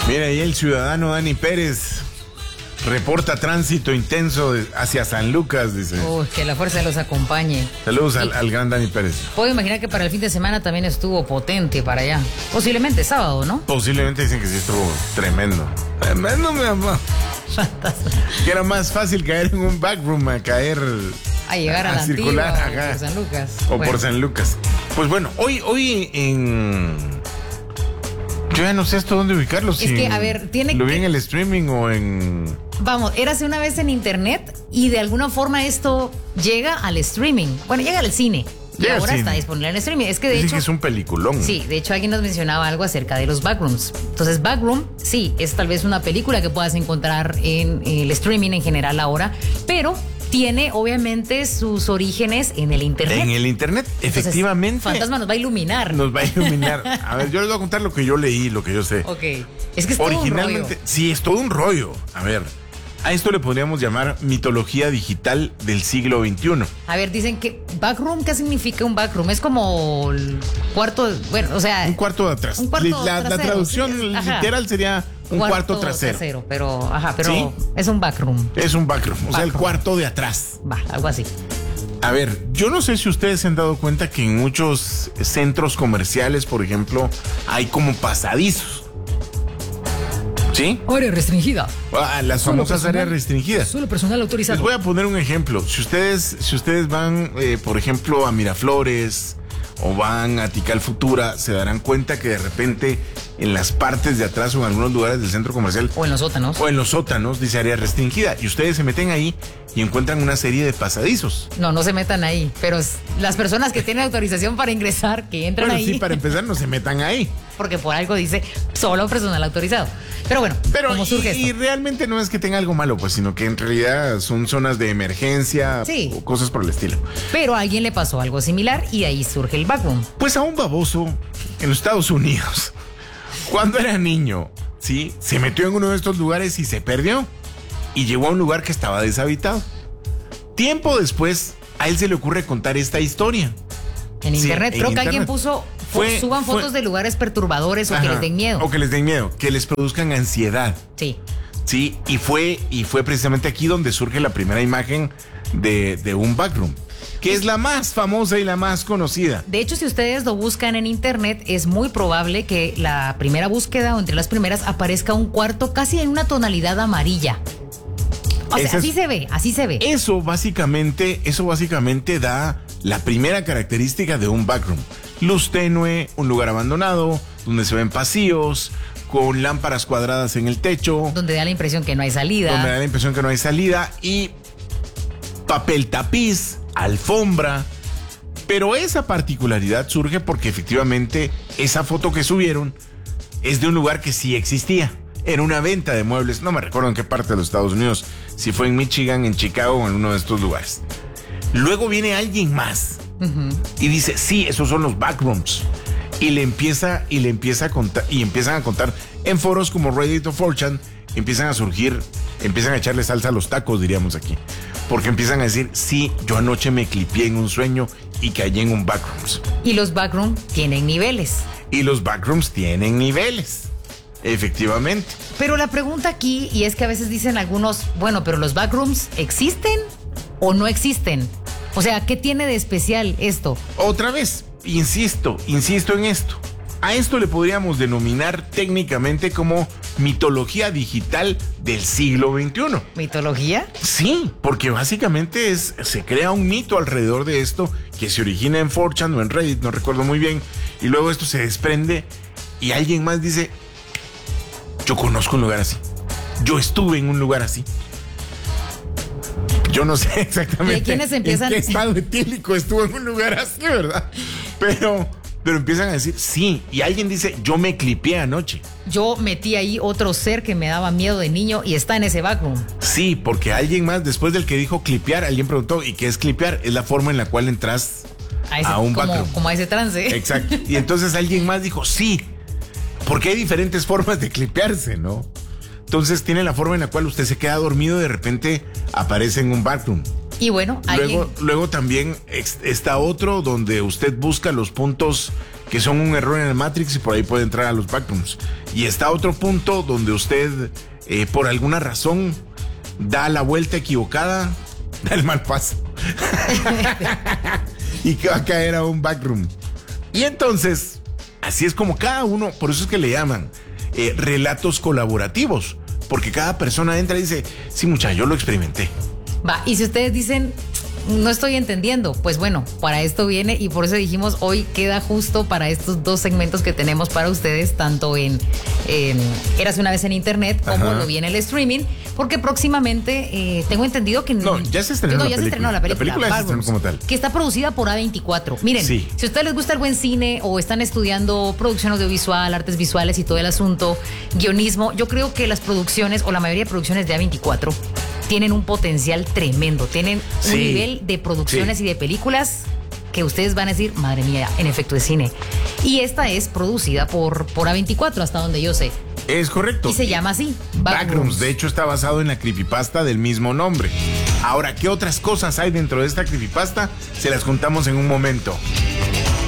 Mira, ahí el ciudadano Dani Pérez reporta tránsito intenso hacia San Lucas, dice. Que la fuerza los acompañe. Saludos al gran Dani Pérez. Puedo imaginar que para el fin de semana también estuvo potente para allá. Posiblemente sábado, ¿no? Posiblemente dicen que sí estuvo tremendo. Tremendo, mi mamá. Que era más fácil caer en un backroom a caer... A llegar a la circular, Antigua, o por San Lucas. O por San Lucas. Pues bueno, hoy en... Yo ya no sé esto dónde ubicarlo. Es que, a ver, tiene ¿Lo vi en el streaming o en...? Vamos, érase una vez en internet y de alguna forma esto llega al streaming. Bueno, llega al cine. Y ahora está disponible en el streaming. Es que de hecho... que es un peliculón. Sí, de hecho alguien nos mencionaba algo acerca de los backrooms. Entonces, backroom, sí, es tal vez una película que puedas encontrar en el streaming en general ahora, pero... tiene obviamente sus orígenes en el internet. En el internet, efectivamente. Entonces, Fantasma nos va a iluminar. Nos va a iluminar. A ver, yo les voy a contar lo que yo leí, lo que yo sé. Ok. Es que es todo originalmente, un rollo. Sí, es todo un rollo. A ver, a esto le podríamos llamar mitología digital del siglo XXI. A ver, dicen que backroom, ¿qué significa un backroom? Es como el cuarto, bueno, o sea... Un cuarto de atrás. Un cuarto la traducción sí, literal sería un cuarto trasero. Pero ¿sí? Es un backroom. Es un backroom, o sea, el cuarto de atrás. Va, algo así. A ver, yo no sé si ustedes se han dado cuenta que en muchos centros comerciales, por ejemplo, hay como pasadizos. ¿Sí? Área restringida. Las famosas áreas restringidas. Solo personal autorizado. Les voy a poner un ejemplo. Si ustedes van, por ejemplo, a Miraflores o van a Tikal Futura, se darán cuenta que de repente en las partes de atrás o en algunos lugares del centro comercial o en los sótanos dice área restringida y ustedes se meten ahí y encuentran una serie de pasadizos. No se metan ahí, pero las personas que tienen autorización para ingresar, que entran ahí. Sí, para empezar no se metan ahí. Porque por algo dice solo personal autorizado. Pero bueno, ¿cómo surge esto? Y realmente no es que tenga algo malo, pues, sino que en realidad son zonas de emergencia o cosas por el estilo. Pero a alguien le pasó algo similar y ahí surge el backroom. Pues a un baboso en los Estados Unidos, cuando era niño, ¿sí? Se metió en uno de estos lugares y se perdió. Y llegó a un lugar que estaba deshabitado. Tiempo después, a él se le ocurre contar esta historia. En internet, creo que alguien puso... suban fotos de lugares perturbadores o que les den miedo. O que les den miedo, que les produzcan ansiedad. Sí. Sí, y fue precisamente aquí donde surge la primera imagen de un backroom, que es la más famosa y la más conocida. De hecho, si ustedes lo buscan en internet, es muy probable que la primera búsqueda o entre las primeras aparezca un cuarto casi en una tonalidad amarilla. O sea, así se ve. Eso básicamente da la primera característica de un backroom. Luz tenue, un lugar abandonado, donde se ven pasillos, con lámparas cuadradas en el techo. Donde da la impresión que no hay salida. Y papel tapiz, alfombra. Pero esa particularidad surge porque efectivamente esa foto que subieron es de un lugar que sí existía. Era una venta de muebles, no me recuerdo en qué parte de los Estados Unidos, si fue en Michigan, en Chicago o en uno de estos lugares. Luego viene alguien más y dice, sí, esos son los backrooms. Y le empieza a contar, y empiezan a contar en foros como Reddit o 4chan, empiezan a echarle salsa a los tacos, diríamos aquí. Porque empiezan a decir, sí, yo anoche me clipié en un sueño y caí en un backrooms. Y los backrooms tienen niveles. Efectivamente. Pero la pregunta aquí, y es que a veces dicen algunos, bueno, pero los backrooms ¿existen o no existen? O sea, ¿qué tiene de especial esto? Otra vez, insisto en esto. A esto le podríamos denominar técnicamente como mitología digital del siglo XXI. ¿Mitología? Sí, porque básicamente se crea un mito alrededor de esto que se origina en 4chan o en Reddit, no recuerdo muy bien, y luego esto se desprende y alguien más dice, yo conozco un lugar así, yo estuve en un lugar así. Yo no sé exactamente en qué estado etílico estuvo en un lugar así, ¿verdad? Pero empiezan a decir, sí, y alguien dice, yo me clipié anoche. Yo metí ahí otro ser que me daba miedo de niño y está en ese backroom. Sí, porque alguien más, después del que dijo clipear, alguien preguntó, ¿y qué es clipear? Es la forma en la cual entras a un backroom. Como a ese trance. Exacto. Y entonces alguien más dijo, sí, porque hay diferentes formas de clipearse, ¿no? Entonces tiene la forma en la cual usted se queda dormido y de repente aparece en un backroom. Y bueno, luego también está otro donde usted busca los puntos que son un error en el Matrix y por ahí puede entrar a los backrooms. Y está otro punto donde usted, por alguna razón, da la vuelta equivocada, da el mal paso. Y que va a caer a un backroom. Y entonces, así es como cada uno, por eso es que le llaman relatos colaborativos, porque cada persona entra y dice, sí, muchacho, yo lo experimenté. Va, y si ustedes dicen, no estoy entendiendo, pues bueno, para esto viene y por eso dijimos hoy queda justo para estos dos segmentos que tenemos para ustedes, tanto en Érase una vez en internet como lo viene el streaming, porque próximamente tengo entendido que no, ya se estrenó, ya se estrenó la película. La película ya se estrenó como tal. Que está producida por A24. Miren, sí. Si a ustedes les gusta el buen cine o están estudiando producción audiovisual, artes visuales y todo el asunto, guionismo, yo creo que las producciones o la mayoría de producciones de A24 tienen un potencial tremendo, tienen un nivel de producciones y de películas que ustedes van a decir, madre mía, en efecto es cine. Y esta es producida por A24, hasta donde yo sé. Es correcto. Y se llama así, Backrooms. De hecho, está basado en la creepypasta del mismo nombre. Ahora, ¿qué otras cosas hay dentro de esta creepypasta? Se las contamos en un momento.